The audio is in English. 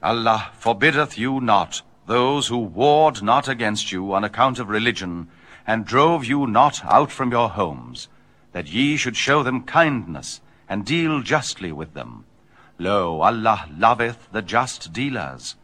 Allah forbiddeth you not those who warred not against you on account of religion, and drove you not out from your homes, that ye should show them kindness, and deal justly with them. Lo, Allah loveth the just dealers.